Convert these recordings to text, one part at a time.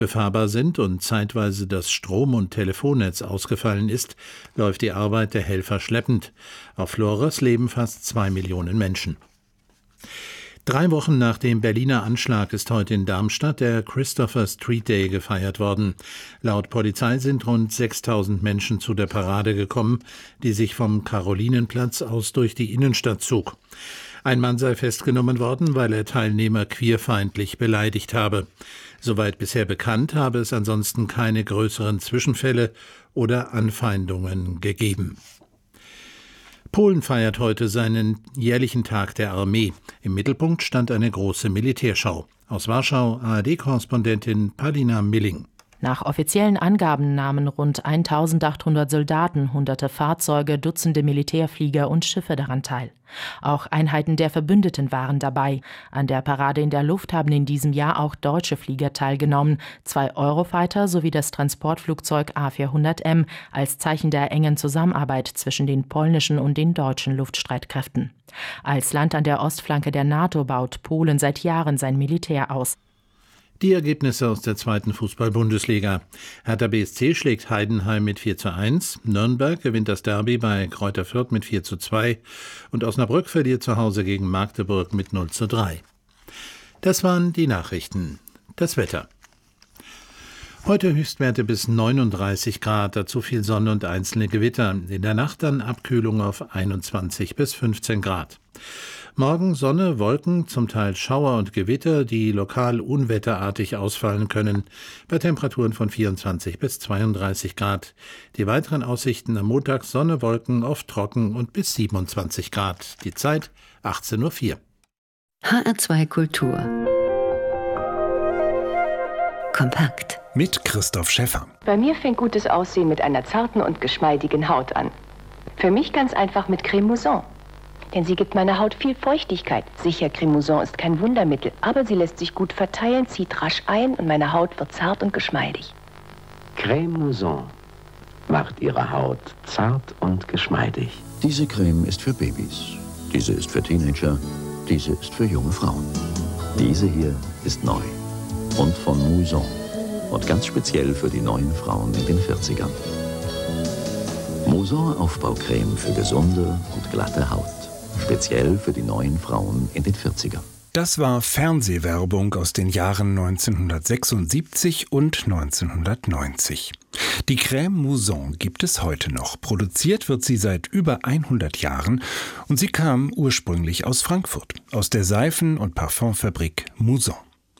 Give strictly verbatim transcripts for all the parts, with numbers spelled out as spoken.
befahrbar sind und zeitweise das Strom- und Telefonnetz ausgefallen ist, läuft die Arbeit der Helfer schleppend. Auf Flores leben fast zwei Millionen Menschen. Drei Wochen nach dem Berliner Anschlag ist heute in Darmstadt der Christopher Street Day gefeiert worden. Laut Polizei sind rund sechstausend Menschen zu der Parade gekommen, die sich vom Karolinenplatz aus durch die Innenstadt zog. Ein Mann sei festgenommen worden, weil er Teilnehmer queerfeindlich beleidigt habe. Soweit bisher bekannt, habe es ansonsten keine größeren Zwischenfälle oder Anfeindungen gegeben. Polen feiert heute seinen jährlichen Tag der Armee. Im Mittelpunkt stand eine große Militärschau. Aus Warschau A R D-Korrespondentin Palina Milling. Nach offiziellen Angaben nahmen rund eintausendachthundert Soldaten, hunderte Fahrzeuge, Dutzende Militärflieger und Schiffe daran teil. Auch Einheiten der Verbündeten waren dabei. An der Parade in der Luft haben in diesem Jahr auch deutsche Flieger teilgenommen. Zwei Eurofighter sowie das Transportflugzeug A vierhundert M als Zeichen der engen Zusammenarbeit zwischen den polnischen und den deutschen Luftstreitkräften. Als Land an der Ostflanke der NATO baut Polen seit Jahren sein Militär aus. Die Ergebnisse aus der zweiten Fußball-Bundesliga. Hertha B S C schlägt Heidenheim mit vier zu eins, Nürnberg gewinnt das Derby bei Greuther Fürth mit vier zu zwei und Osnabrück verliert zu Hause gegen Magdeburg mit null zu drei. Das waren die Nachrichten. Das Wetter. Heute Höchstwerte bis neununddreißig Grad, dazu viel Sonne und einzelne Gewitter. In der Nacht dann Abkühlung auf einundzwanzig bis fünfzehn Grad. Morgen Sonne, Wolken, zum Teil Schauer und Gewitter, die lokal unwetterartig ausfallen können, bei Temperaturen von vierundzwanzig bis zweiunddreißig Grad. Die weiteren Aussichten am Montag Sonne, Wolken, oft trocken und bis siebenundzwanzig Grad. Die Zeit achtzehn Uhr vier. H R zwei Kultur. Kompakt. Mit Christoph Schäffer. Bei mir fängt gutes Aussehen mit einer zarten und geschmeidigen Haut an. Für mich ganz einfach mit Creme Mouson. Denn sie gibt meiner Haut viel Feuchtigkeit. Sicher, Creme Mouson ist kein Wundermittel, aber sie lässt sich gut verteilen, zieht rasch ein und meine Haut wird zart und geschmeidig. Creme Mouson macht Ihre Haut zart und geschmeidig. Diese Creme ist für Babys, diese ist für Teenager, diese ist für junge Frauen. Diese hier ist neu und von Mouson und ganz speziell für die neuen Frauen in den vierzigern. Mouson Aufbaucreme für gesunde und glatte Haut. Speziell für die neuen Frauen in den vierzigern. Das war Fernsehwerbung aus den Jahren neunzehnhundertsechsundsiebzig und neunzehnhundertneunzig. Die Creme Mouson gibt es heute noch. Produziert wird sie seit über hundert Jahren und sie kam ursprünglich aus Frankfurt, aus der Seifen- und Parfumfabrik Mouson.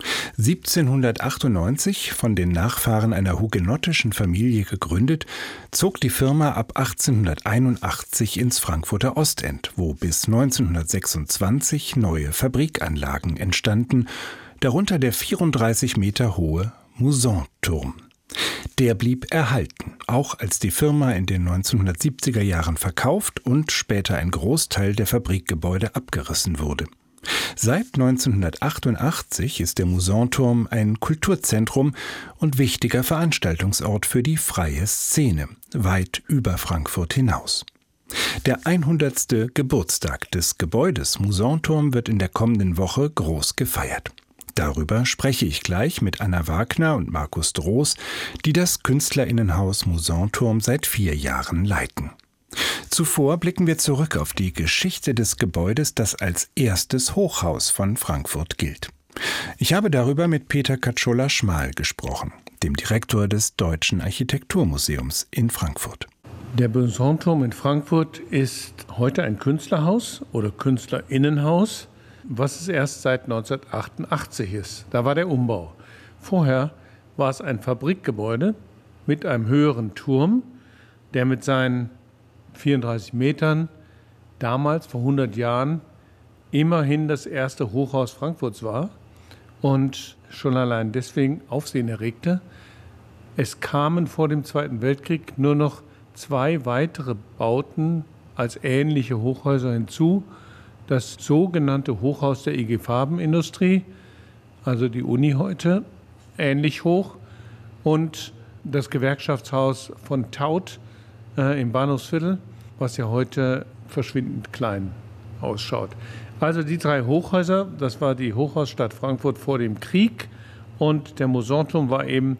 siebzehnhundertachtundneunzig, von den Nachfahren einer hugenottischen Familie gegründet, zog die Firma ab achtzehnhunderteinundachtzig ins Frankfurter Ostend, wo bis neunzehnhundertsechsundzwanzig neue Fabrikanlagen entstanden, darunter der vierunddreißig Meter hohe Mouson-Turm. Der blieb erhalten, auch als die Firma in den neunzehnhundertsiebziger Jahren verkauft und später ein Großteil der Fabrikgebäude abgerissen wurde. Seit neunzehnhundertachtundachtzig ist der Mouson-Turm ein Kulturzentrum und wichtiger Veranstaltungsort für die freie Szene, weit über Frankfurt hinaus. Der hundertste Geburtstag des Gebäudes Mouson-Turm wird in der kommenden Woche groß gefeiert. Darüber spreche ich gleich mit Anna Wagner und Markus Droos, die das Künstlerinnenhaus Mouson-Turm seit vier Jahren leiten. Zuvor blicken wir zurück auf die Geschichte des Gebäudes, das als erstes Hochhaus von Frankfurt gilt. Ich habe darüber mit Peter Katschola-Schmal gesprochen, dem Direktor des Deutschen Architekturmuseums in Frankfurt. Der Mouson-Turm in Frankfurt ist heute ein Künstlerhaus oder Künstlerinnenhaus, was es erst seit neunzehnhundertachtundachtzig ist. Da war der Umbau. Vorher war es ein Fabrikgebäude mit einem höheren Turm, der mit seinen vierunddreißig Metern damals vor hundert Jahren immerhin das erste Hochhaus Frankfurts war und schon allein deswegen Aufsehen erregte. Es kamen vor dem Zweiten Weltkrieg nur noch zwei weitere Bauten als ähnliche Hochhäuser hinzu. Das sogenannte Hochhaus der I G Farbenindustrie, also die Uni heute, ähnlich hoch, und das Gewerkschaftshaus von Taut äh, im Bahnhofsviertel, was ja heute verschwindend klein ausschaut. Also die drei Hochhäuser, das war die Hochhausstadt Frankfurt vor dem Krieg Und der Mousonturm war eben